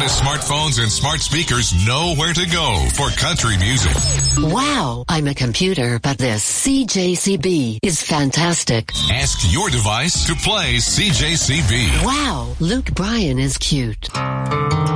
Wireless smartphones and smart speakers know where to go for country music. Wow, I'm a computer, but this CJCB is fantastic. Ask your device to play CJCB. Wow, Luke Bryan is cute.